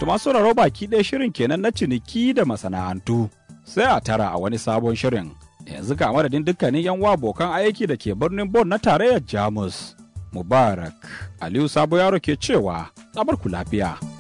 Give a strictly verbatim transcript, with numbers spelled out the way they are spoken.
To masu sauraro baki ɗaya shirin kenan na ciniki da masana'antu. Sai a tara a wani sabon shirin. Yanzu ga madadin dukkanin yan uwa abokan aiki da ke birnin Bon na tarayyar Jamus. Mubarak Aliyu Sabo Yaro ke cewa, tsabar ku lafiya.